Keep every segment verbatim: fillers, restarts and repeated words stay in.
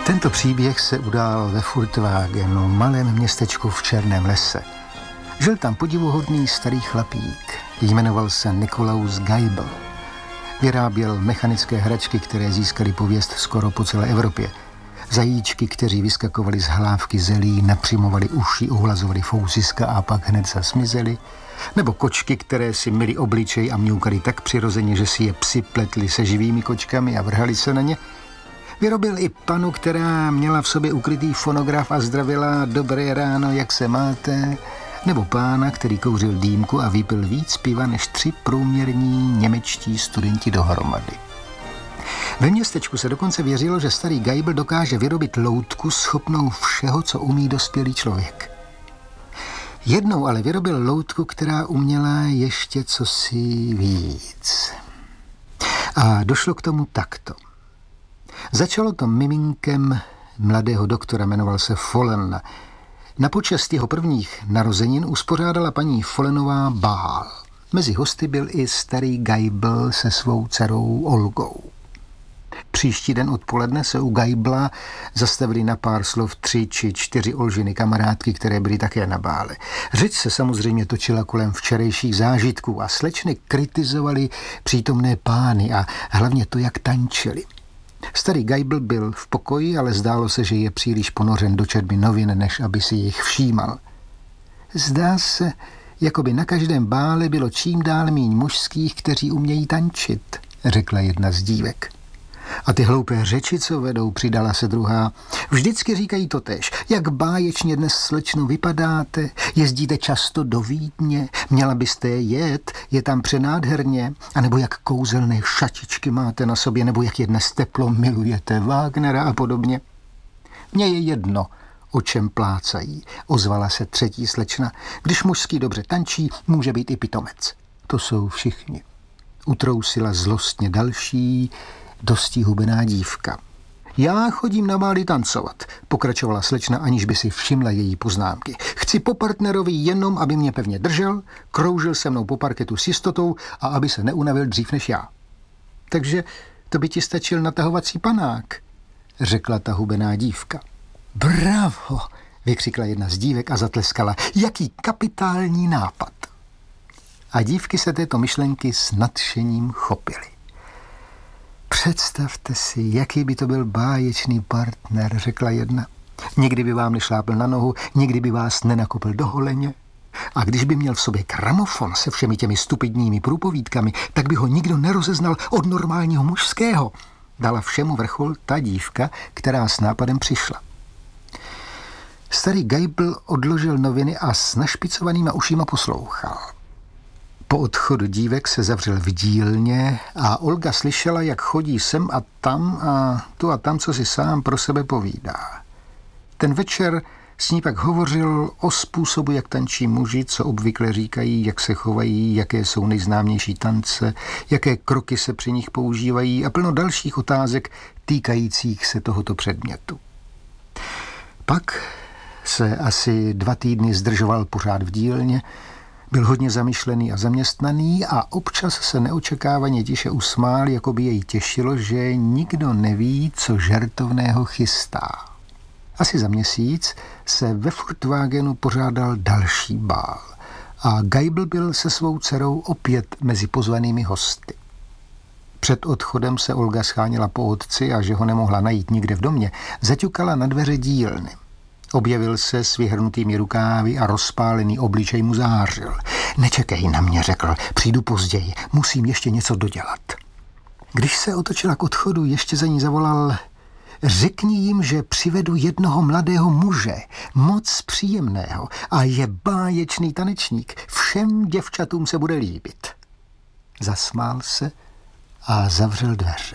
Tento příběh se udál ve Furtwängenu, malém městečku v Černém lese. Žil tam podivuhodný starý chlapík. Jmenoval se Nikolaus Geibel. Vyráběl mechanické hračky, které získaly pověst skoro po celé Evropě. Zajíčky, kteří vyskakovali z hlávky zelí, napřimovali uši, uhlazovali fousiska a pak hned zasmizeli. Nebo kočky, které si myli obličej a mňoukali tak přirozeně, že si je psi pletli se živými kočkami a vrhali se na ně. Vyrobil i panu, která měla v sobě ukrytý fonograf a zdravila dobré ráno, jak se máte, nebo pána, který kouřil dýmku a vypil víc piva než tři průměrní němečtí studenti dohromady. Ve městečku se dokonce věřilo, že starý Geibel dokáže vyrobit loutku schopnou všeho, co umí dospělý člověk. Jednou ale vyrobil loutku, která uměla ještě cosi víc. A došlo k tomu takto. Začalo to miminkem mladého doktora, jmenoval se Follen. Na počest jeho prvních narozenin uspořádala paní Follenová bál. Mezi hosty byl i starý Geibel se svou dcerou Olgou. Příští den odpoledne se u Geibla zastavili na pár slov tři či čtyři Olžiny kamarádky, které byly také na bále. Řeč se samozřejmě točila kolem včerejších zážitků a slečny kritizovali přítomné pány a hlavně to, jak tančili. Starý Geibel byl v pokoji, ale zdálo se, že je příliš ponořen do četby novin, než aby si jich všímal. Zdá se, jako by na každém bále bylo čím dál míň mužských, kteří umějí tančit, řekla jedna z dívek. A ty hloupé řeči, co vedou, přidala se druhá. Vždycky říkají totéž. Jak báječně dnes, slečno, vypadáte, jezdíte často do Vídně, měla byste jet, je tam přenádherně, anebo jak kouzelné šatičky máte na sobě, nebo jak je dnes teplo, milujete Wagnera a podobně. Mně je jedno, o čem plácají, ozvala se třetí slečna. Když mužský dobře tančí, může být i pitomec. To jsou všichni. Utrousila zlostně další, dosti hubená dívka. Já chodím na bály tancovat, pokračovala slečna, aniž by si všimla její poznámky. Chci po partnerovi jenom, aby mě pevně držel, kroužil se mnou po parketu s jistotou a aby se neunavil dřív než já. Takže to by ti stačil natahovací panák, řekla ta hubená dívka. Bravo, vykřikla jedna z dívek a zatleskala. Jaký kapitální nápad. A dívky se této myšlenky s nadšením chopily. Představte si, jaký by to byl báječný partner, řekla jedna. Nikdy by vám nešlápl na nohu, nikdy by vás nenakopl do holeně. A když by měl v sobě gramofon se všemi těmi stupidními průpovídkami, tak by ho nikdo nerozeznal od normálního mužského. Dala všemu vrchol ta dívka, která s nápadem přišla. Starý Geibel odložil noviny a s našpicovanýma ušima poslouchal. Po odchodu dívek se zavřel v dílně a Olga slyšela, jak chodí sem a tam a tu a tam, co si sám pro sebe povídá. Ten večer s ní pak hovořil o způsobu, jak tančí muži, co obvykle říkají, jak se chovají, jaké jsou nejznámější tance, jaké kroky se při nich používají a plno dalších otázek týkajících se tohoto předmětu. Pak se asi dva týdny zdržoval pořád v dílně, byl hodně zamyšlený a zaměstnaný a občas se neočekávaně tiše usmál, jako by jej těšilo, že nikdo neví, co žertovného chystá. Asi za měsíc se ve Furtwängenu pořádal další bál a Geibel byl se svou dcerou opět mezi pozvanými hosty. Před odchodem se Olga scháněla po otci a že ho nemohla najít nikde v domě, zaťukala na dveře dílny. Objevil se s vyhrnutými rukávy a rozpálený obličej mu zářil. Nečekej na mě, řekl, přijdu později, musím ještě něco dodělat. Když se otočila k odchodu, ještě za ní zavolal, řekni jim, že přivedu jednoho mladého muže, moc příjemného a je báječný tanečník, všem děvčatům se bude líbit. Zasmál se a zavřel dveře.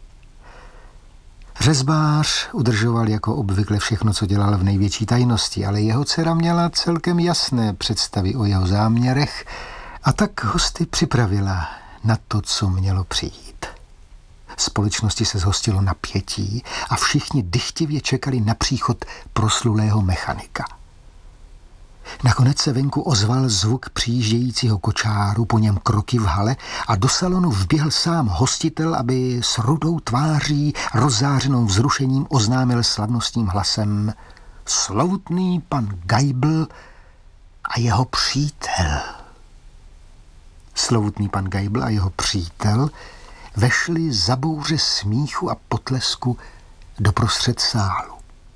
Řezbář udržoval jako obvykle všechno, co dělal v největší tajnosti, ale jeho dcera měla celkem jasné představy o jeho záměrech a tak hosty připravila na to, co mělo přijít. Společnosti se zhostilo napětí a všichni dychtivě čekali na příchod proslulého mechanika. Nakonec se venku ozval zvuk přijíždějícího kočáru, po něm kroky v hale a do salonu vběhl sám hostitel, aby s rudou tváří, rozzářenou vzrušením oznámil slavnostním hlasem: slovutný pan Geibl a jeho přítel. Slovutný pan Geibl a jeho přítel vešli za bouře smíchu a potlesku doprostřed sálu.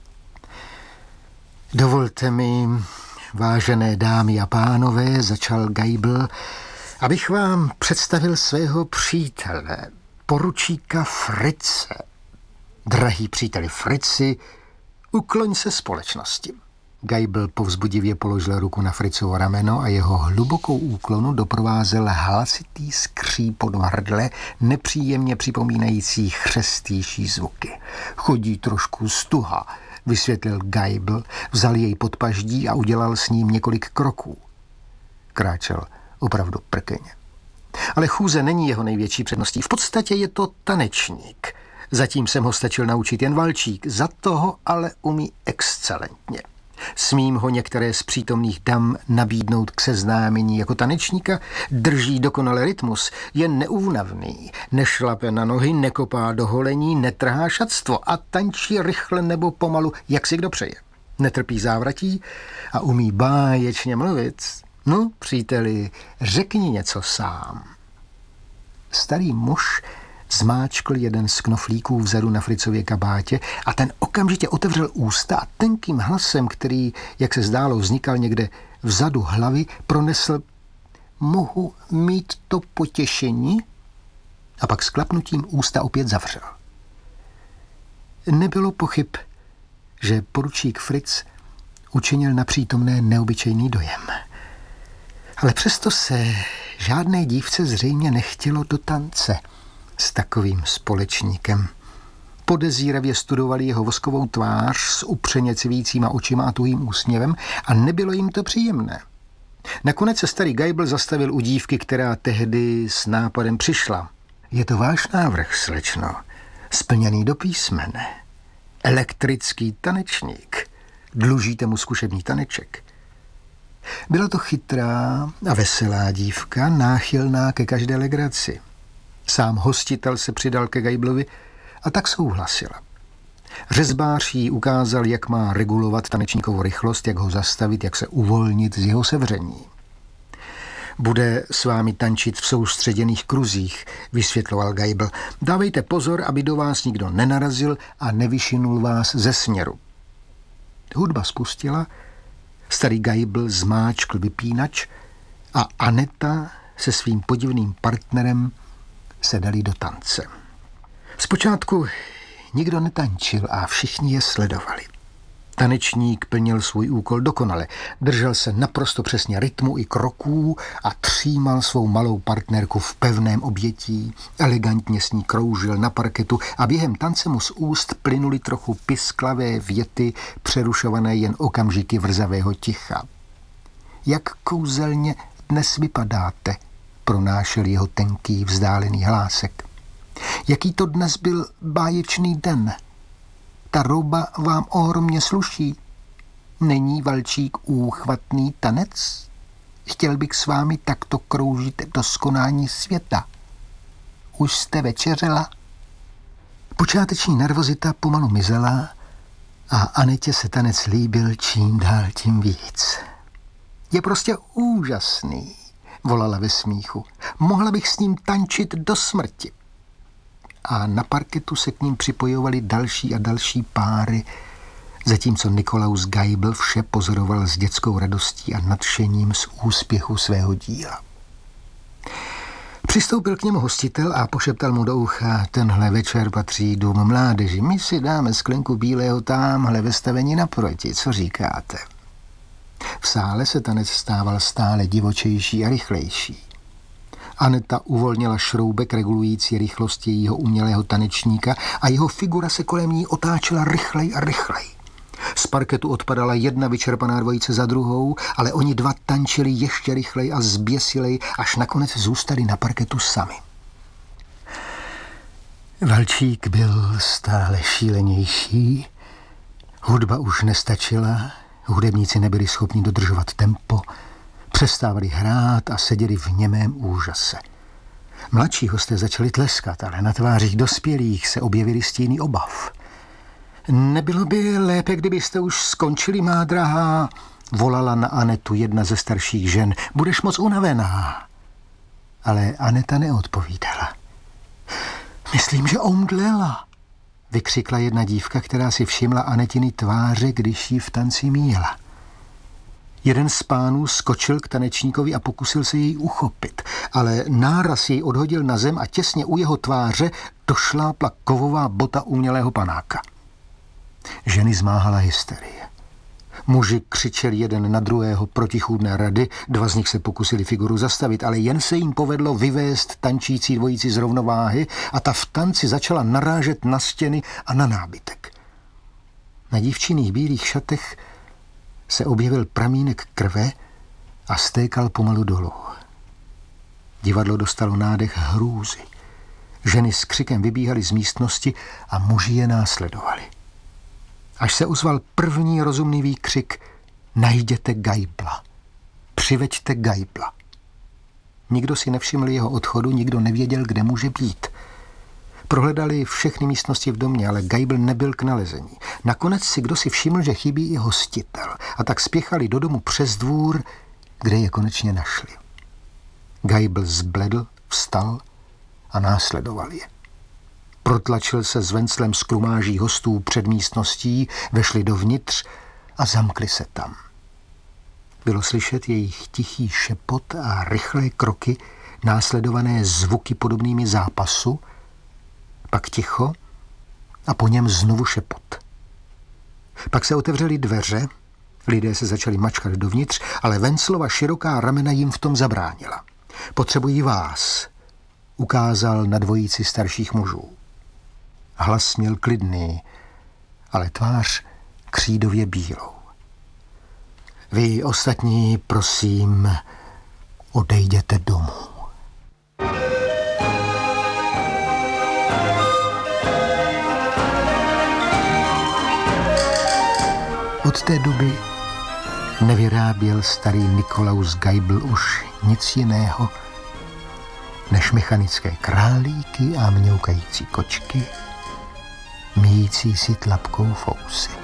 Dovolte mi, vážené dámy a pánové, začal Geibl, abych vám představil svého přítele, poručíka Fritze. Drahý příteli Fritzi, ukloň se společnosti. Geibl povzbudivě položil ruku na Fritzovo rameno a jeho hlubokou úklonu doprovázel hlasitý skříp od hrdle, nepříjemně připomínající chřestější zvuky. Chodí trošku stuha, vysvětlil Geibl, vzal jej pod paždí a udělal s ním několik kroků. Kráčel opravdu prkeně. Ale chůze není jeho největší předností. V podstatě je to tanečník. Zatím jsem ho stačil naučit jen valčík, za toho ale umí excelentně. Smím ho některé z přítomných dam nabídnout k seznámení jako tanečníka, drží dokonale rytmus, je neúnavný, nešlape na nohy, nekopá do holení, netrhá šatstvo a tančí rychle nebo pomalu, jak si kdo přeje. Netrpí závratí a umí báječně mluvit. No, příteli, řekni něco sám. Starý muž zmáčkl jeden z knoflíků vzadu na Fritzově kabátě a ten okamžitě otevřel ústa a tenkým hlasem, který, jak se zdálo, vznikal někde vzadu hlavy, pronesl: mohu mít to potěšení? A pak s klapnutím ústa opět zavřel. Nebylo pochyb, že poručík Fritz učinil na přítomné neobyčejný dojem. Ale přesto se žádné dívce zřejmě nechtělo do tance s takovým společníkem. Podezíravě studovali jeho voskovou tvář s upřeně civícíma očima a tuhým úsměvem a nebylo jim to příjemné. Nakonec se starý Geibl zastavil u dívky, která tehdy s nápadem přišla. Je to váš návrh, slečno, splněný do písmene. Elektrický tanečník. Dlužíte mu zkušební taneček. Byla to chytrá a veselá dívka, náchylná ke každé legraci. Sám hostitel se přidal ke Geiblovi a tak souhlasila. Řezbář jí ukázal, jak má regulovat tanečníkovou rychlost, jak ho zastavit, jak se uvolnit z jeho sevření. Bude s vámi tančit v soustředěných kruzích, vysvětloval Geibl. Dávejte pozor, aby do vás nikdo nenarazil a nevyšinul vás ze směru. Hudba spustila, starý Geibl zmáčkl vypínač a Aneta se svým podivným partnerem se dali do tance. Zpočátku nikdo netančil a všichni je sledovali. Tanečník plnil svůj úkol dokonale, držel se naprosto přesně rytmu i kroků a třímal svou malou partnerku v pevném objetí, elegantně s ní kroužil na parketu a během tance mu z úst plynuly trochu pisklavé věty, přerušované jen okamžiky vrzavého ticha. Jak kouzelně dnes vypadáte, pronášel jeho tenký vzdálený hlásek. Jaký to dnes byl báječný den. Ta rouba vám ohromně sluší. Není valčík úchvatný tanec? Chtěl bych s vámi takto kroužit do skonání světa. Už jste večeřela? Počáteční nervozita pomalu mizela a Anetě se tanec líbil čím dál tím víc. Je prostě úžasný, volala ve smíchu. Mohla bych s ním tančit do smrti. A na parketu se k ním připojovaly další a další páry, zatímco Nikolaus Geibl vše pozoroval s dětskou radostí a nadšením z úspěchu svého díla. Přistoupil k němu hostitel a pošeptal mu do ucha: tenhle večer patří dům mládeži. My si dáme sklenku bílého támhle ve stavení naproti. Co říkáte? V sále se tanec stával stále divočejší a rychlejší. Aneta uvolnila šroubek regulující rychlost jejího umělého tanečníka a jeho figura se kolem ní otáčela rychlej a rychlej. Z parketu odpadala jedna vyčerpaná dvojice za druhou, ale oni dva tančili ještě rychlej a zběsilej, až nakonec zůstali na parketu sami. Valčík byl stále šílenější, hudba už nestačila, Hudebníci nebyli schopni dodržovat tempo, přestávali hrát a seděli v němém úžase. Mladší hosté začali tleskat, ale na tvářích dospělých se objevily stíny obav. Nebylo by lépe, kdybyste už skončili, má drahá, volala na Anetu jedna ze starších žen. Budeš moc unavená. Ale Aneta neodpovídala. Myslím, že omdlela, vykřikla jedna dívka, která si všimla Anetiny tváře, když jí v tanci míjela. Jeden z pánů skočil k tanečníkovi a pokusil se jej uchopit, ale náraz jej odhodil na zem a těsně u jeho tváře došlápla kovová bota umělého panáka. Ženy zmáhala hysterie. Muži křičeli jeden na druhého protichůdné rady, dva z nich se pokusili figuru zastavit, ale jen se jim povedlo vyvést tančící dvojici z rovnováhy a ta v tanci začala narážet na stěny a na nábytek. Na dívčiných bílých šatech se objevil pramínek krve a stékal pomalu dolů. Divadlo dostalo nádech hrůzy. Ženy s křikem vybíhaly z místnosti a muži je následovali. Až se ozval první rozumný výkřik: najděte Geibla, přiveďte Geibla. Nikdo si nevšiml jeho odchodu, nikdo nevěděl, kde může být. Prohledali všechny místnosti v domě, ale Geibl nebyl k nalezení. Nakonec si kdo si všiml, že chybí i hostitel, a tak spěchali do domu přes dvůr, kde je konečně našli. Geibl zbledl, vstal a následoval je. Protlačil se s venclem z klumáží hostů před místností, vešli dovnitř a zamkli se tam. Bylo slyšet jejich tichý šepot a rychlé kroky, následované zvuky podobnými zápasu, pak ticho a po něm znovu šepot. Pak se otevřely dveře, lidé se začali mačkat dovnitř, ale Venclova široká ramena jim v tom zabránila. Potřebuji vás, ukázal na dvojici starších mužů. Hlas měl klidný, ale tvář křídově bílou. Vy ostatní, prosím, odejděte domů. Od té doby nevyráběl starý Nikolaus Geibl už nic jiného než mechanické králíky a mňoukající kočky, míjící si tlapkou fousy.